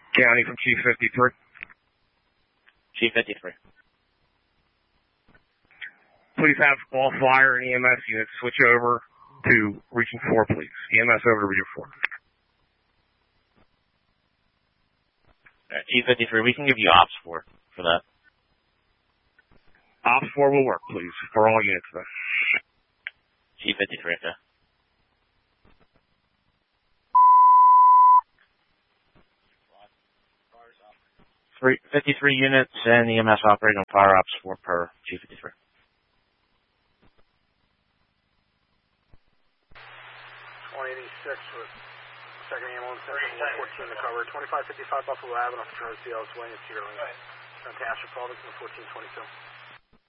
County from Chief 53. Chief 53. Please have all fire and EMS units switch over to Region 4, please. EMS over to Region 4. Alright, Chief 53, we can give you Ops 4 for that. Ops 4 will work, please, for all units, though. Chief 53, okay. 53 units and EMS operating on fire Ops 4 per Chief 53. 186 with second ambulance, 114 to cover. 2555 Buffalo Avenue, Charles C. Ellis Way, and Cedar Lane. Fantastic, Paul, 1422.